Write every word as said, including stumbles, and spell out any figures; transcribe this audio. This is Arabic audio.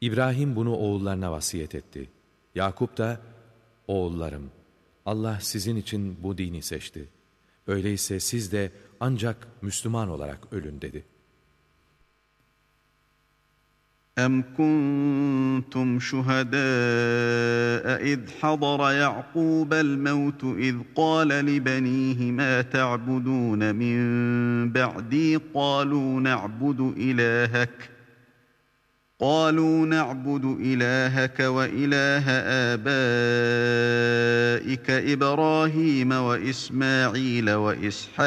İbrahim bunu oğullarına vasiyet etti. Yakup da, oğullarım, Allah sizin için bu dini seçti. Öyleyse siz de ancak Müslüman olarak ölün dedi. أَمْ كُنْتُمْ شُهَدَاءَ إِذْ حَضَرَ يَعْقُوبَ الْمَوْتُ إِذْ قَالَ لِبَنِيهِ مَا تَعْبُدُونَ مِنْ بَعْدِي قَالُوا نَعْبُدُ إِلَٰهَكَ قَالُوا نَعْبُدُ إِلَٰهَكَ وَإِلَٰهَ آبَائِكَ إِبْرَاهِيمَ وَإِسْمَاعِيلَ وَإِسْحَاقَ